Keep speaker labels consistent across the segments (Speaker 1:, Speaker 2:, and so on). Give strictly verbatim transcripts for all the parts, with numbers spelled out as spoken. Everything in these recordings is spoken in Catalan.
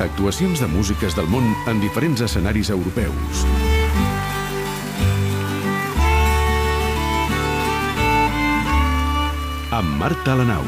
Speaker 1: Actuacions de músiques del món en diferents escenaris europeus. Amb Marta Alenau.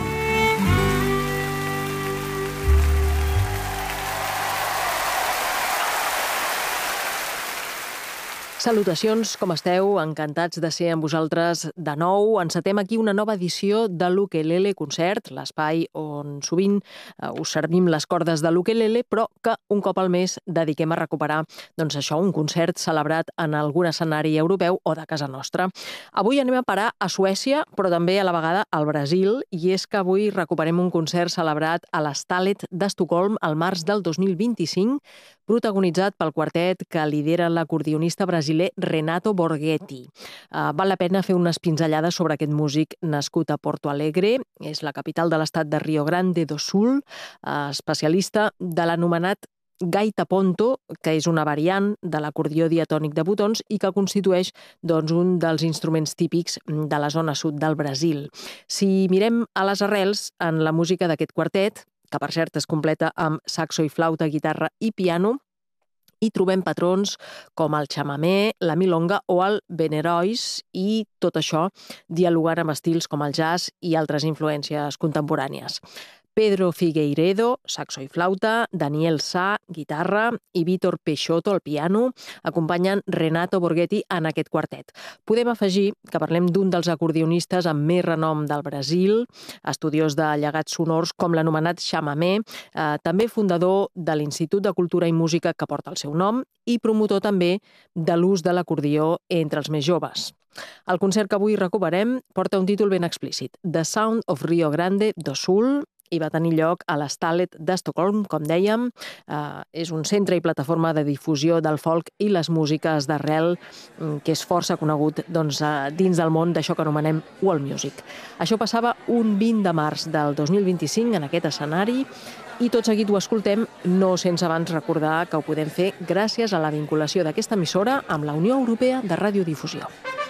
Speaker 2: Salutacions, com esteu? Encantats de ser amb vosaltres de nou. Encetem aquí una nova edició de l'Ukelele Concert, l'espai on sovint us servim les cordes de l'ukelele, però que un cop al mes dediquem a recuperar doncs això, un concert celebrat en algun escenari europeu o de casa nostra. Avui anem a parar a Suècia, però també a la vegada al Brasil, i és que avui recuperem un concert celebrat a l'Stallet d'Estocolm al març del dos mil vint-i-cinc, protagonitzat pel quartet que lidera l'acordionista brasiler Renato Borghetti. Uh, val la pena fer unes pinzellades sobre aquest músic nascut a Porto Alegre, és la capital de l'estat de Rio Grande do Sul, uh, especialista de l'anomenat gaita ponto, que és una variant de l'acordió diatònic de botons i que constitueix doncs, un dels instruments típics de la zona sud del Brasil. Si mirem a les arrels en la música d'aquest quartet, que per cert es completa amb saxo i flauta, guitarra i piano, hi trobem patrons com el chamamé, la milonga o el benerois, i tot això dialogant amb estils com el jazz i altres influències contemporànies. Pedro Figueiredo, saxo i flauta, Daniel Sá, guitarra, i Vítor Peixoto, al piano, acompanyen Renato Borghetti en aquest quartet. Podem afegir que parlem d'un dels acordionistes amb més renom del Brasil, estudiós de llegats sonors com l'anomenat chamamé, eh, també fundador de l'Institut de Cultura i Música que porta el seu nom i promotor també de l'ús de l'acordió entre els més joves. El concert que avui recuperem porta un títol ben explícit, The Sound of Rio Grande do Sul, i va tenir lloc a l'Stallet d'Estocolm, com dèiem. Eh, és un centre i plataforma de difusió del folk i les músiques d'arrel, que és força conegut doncs, eh, dins del món d'això que anomenem world music. Això passava un vint de març del dos mil vint-i-cinc en aquest escenari, i tot seguit ho escoltem, no sense abans recordar que ho podem fer gràcies a la vinculació d'aquesta emissora amb la Unió Europea de Radiodifusió.